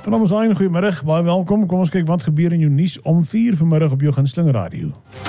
Van ons aan, goeiemiddag, baie welkom. Kom ons kyk wat gebeur in jou nuus om 4 vanmiddag op jou gunsteling radio.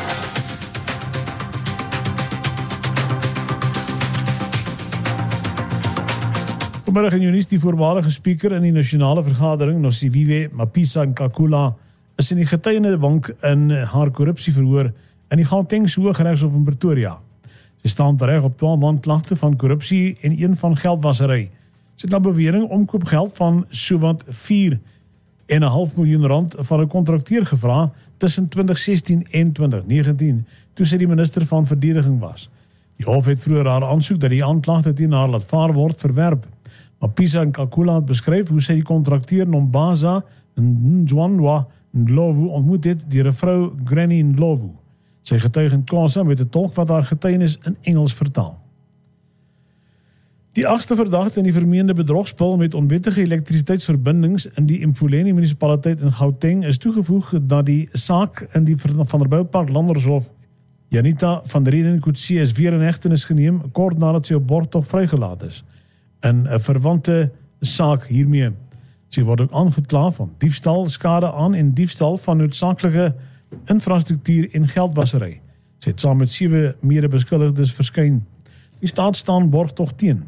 Vanmiddag in jou nuus, die voormalige speaker in die nasionale vergadering, Nosiviwe Mapisa-Nqakula, is in die getuienisbank in haar korrupsieverhoor in die Gautengse Hooggeregshof in Pretoria. Sy staan tereg op 12 aanklagte van korrupsie en 1 van geldwasery. Sy het na bewering omkoopgeld van sowat 4,5 miljoen rand van 'n kontrakteur gevra tussen 2016 en 2019, toe sy die minister van verdediging was. Die hof het vroeër haar aansoek dat die aanklagte teen haar laat vaar word verwerp. Mapisa-Nqakula het beskryf hoe sy die kontrakteur Nombaza Njwanwa Ndlovu ontmoet het deur 'n vrou Granny Ndlovu. Sy getuig in Xhosa met 'n tolk wat haar getuienis in Engels vertaal. Die 8ste verdagte in die vermeende bedrogspel met onwettige elektrisiteitsverbindings in die Mfuleni munisipaliteit in Gauteng is toegevoeg dat die saak in die Vanderbijlpark Landershof Janita van der Reden Kutsie is weer in hegtenis geneem kort nadat sy op borgtog vrygelaat is. In 'n verwante saak hiermee. Sy word ook aangekla van diefstal, skade aan en diefstal van noodsaaklike infrastruktuur en geldwasery. Sy het saam met 7 mede-beskuldigdes verskyn. Die staat staan borgtog teen.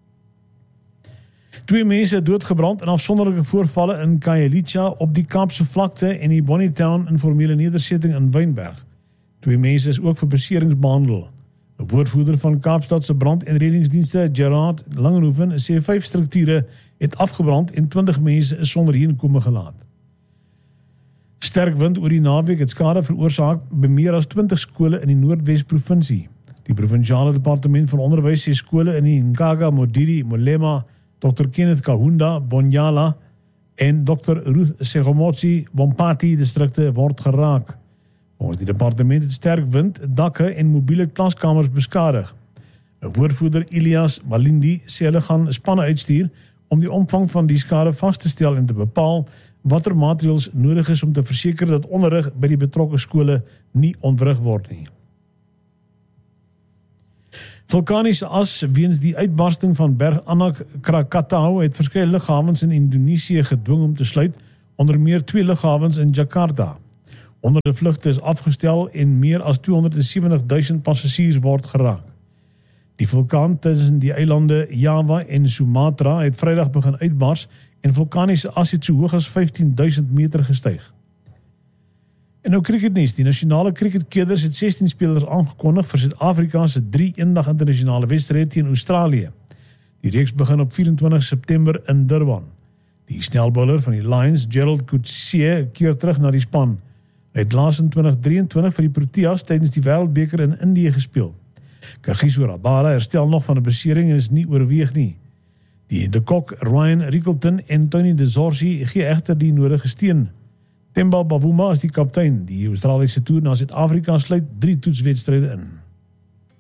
2 mense doodgebrand in afsonderlike voorvalle in Khayelitsha op die Kaapse vlakte en die Bonnytown informele nedersetting in Wynberg. 2 mense is ook vir beserings behandel. 'n Woordvoerder van Kaapstad se brand- en reddingsdienste, Gerard Langenhoven, sê 5 strukture het afgebrand en 20 mense is sonder heenkome gelaat. Sterk wind oor die naweek het skade veroorsaak by meer as 20 skole in die Noordwes-provinsie. Die provinsiale departement van onderwys sê skole in die Nkaga, Modiri, Molema, Dr. Kenneth Kahunda, Bonyala en Dr. Ruth Segomotsi, Bompati distrikte word geraak. Volgens die departement het sterk wind, dakke en mobiele klaskamers beskadig. 'n Woordvoerder Elias Malindi sê hulle gaan spanne uitstuur om die omvang van die skade vas te stel en te bepaal watter maatreëls nodig is om te verseker dat onderrig by die betrokke skole nie ontwrig word nie. Vulkaniese as weens die uitbarsting van berg Anak Krakatau het verskeie lughawens in Indonesië gedwing om te sluit, onder meer 2 lughawens in Jakarta. Honderde vlugte is afgestel en meer as 270.000 passasiers word geraak. Die vulkaan tussen die eilande Java en Sumatra het Vrydag begin uitbars en vulkaniese as het so hoog as 15.000 meter gestyg. En nou cricketnuus, die nasionale cricketkaders het 16 spelers aangekondig vir Suid-Afrika se 3 eendag internasionale wedstryd teen Australië. Die reeks begin op 24 September in Durban. Die snelbowler van die Lions, Gerald Coetzee, keer terug na die span. Hy het laas in 2023 vir die Proteas tydens die Wêreldbeker in Indië gespeel. Kagiso Rabada herstel nog van 'n besering en is nie oorweeg nie. Die De Kok, Ryan Rickelton en Tony De Zorzi gee egter die nodige steun. Themba Bavuma is die kaptein. Die Australiese toer na Suid-Afrika sluit 3 toetswedstryde in.